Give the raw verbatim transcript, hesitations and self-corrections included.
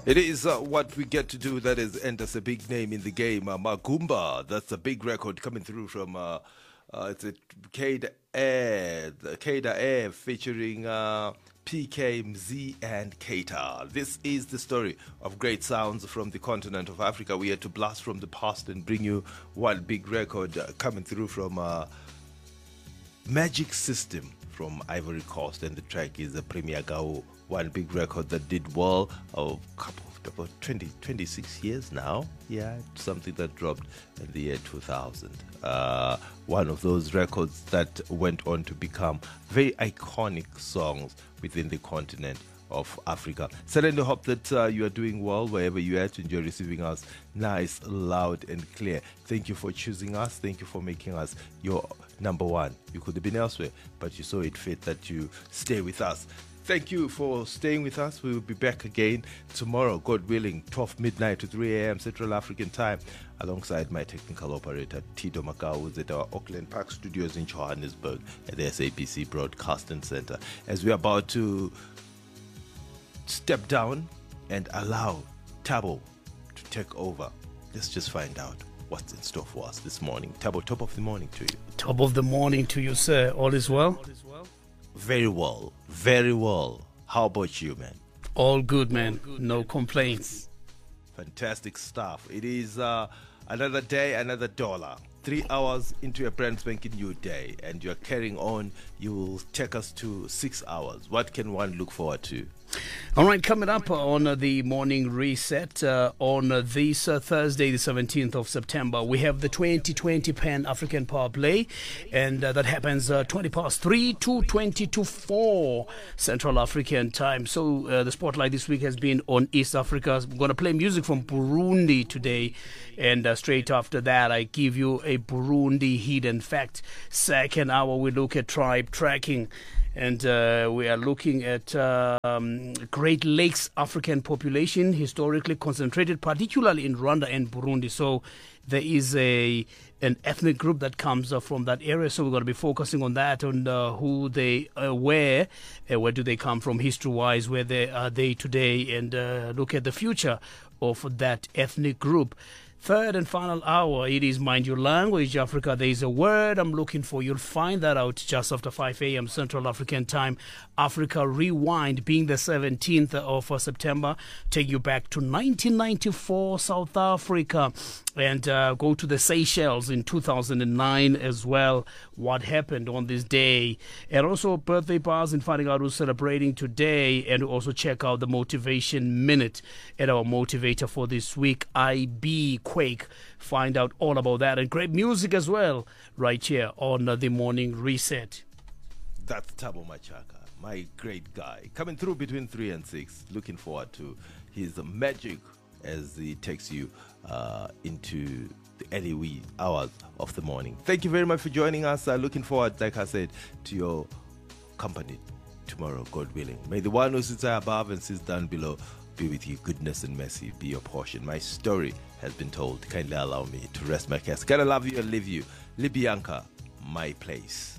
It is uh, what we get to do that is enters a big name in the game. Uh, Magumba, that's a big record coming through from uh, uh, it's a Kada Air, the Kada Air featuring uh, P K, Mzee and Keita. This is the story of great sounds from the continent of Africa. We had to blast from the past and bring you one big record uh, coming through from uh, Magic System from Ivory Coast, and the track is a Premier Gao, one big record that did well a couple of about twenty, twenty-six years now. Yeah, something that dropped in the year two thousand. Uh, one of those records that went on to become very iconic songs within the continent of Africa. Certainly hope that uh, you are doing well wherever you are at and you're receiving us nice, loud and clear. Thank you for choosing us. Thank you for making us your number one. You could have been elsewhere, but you saw it fit that you stay with us. Thank you for staying with us. We will be back again tomorrow, God willing, twelve midnight to three a.m. Central African time, alongside my technical operator, Tito Macau, who's at our Auckland Park studios in Johannesburg at the S A B C Broadcasting Center. As we're about to step down and allow Tabo to take over, let's just find out what's in store for us this morning. Tabo, top of the morning to you. Top of the morning to you, sir. All is well? All is well? Very well. Very well. How about you, man? All good, man. All good, no man. Complaints. Fantastic stuff. It is uh, another day, another dollar. Three hours into a brand spanking new day, and you're carrying on. You will take us to six hours. What can one look forward to? All right, coming up on uh, the morning reset uh, on uh, this uh, Thursday, the seventeenth of September, we have the twenty twenty Pan-African Power Play, and uh, that happens uh, twenty past three to twenty to four Central African time. So uh, the spotlight this week has been on East Africa. We're going to play music from Burundi today, and uh, straight after that, I give you a Burundi hidden fact. Second hour, we look at tribe tracking. And uh, we are looking at um, Great Lakes African population, historically concentrated, particularly in Rwanda and Burundi. So there is a an ethnic group that comes uh, from that area. So we're going to be focusing on that, on uh, who they uh, were, uh, where do they come from history-wise, where they are they today, and uh, look at the future of that ethnic group. Third and final hour, it is Mind Your Language Africa. There is a word I'm looking for. You'll find that out just after five a.m. Central African time. Africa Rewind, being the seventeenth of September, take you back to nineteen ninety-four, South Africa, and uh, go to the Seychelles in two thousand nine as well. What happened on this day? And also birthday bars and finding out who's celebrating today, and also check out the Motivation Minute at our motivator for this week, I B Quake. Find out all about that and great music as well right here on uh, the Morning Reset. That's Tabo Machaka, my great guy, coming through between three and six. Looking forward to his magic as he takes you uh, into the early wee hours of the morning. Thank you very much for joining us. Uh, looking forward, like I said, to your company tomorrow, God willing. May the one who sits above and sits down below be with you. Goodness and mercy be your portion. My story has been told. Kindly allow me to rest my case. Gotta love you and leave you. Libyanka, my place.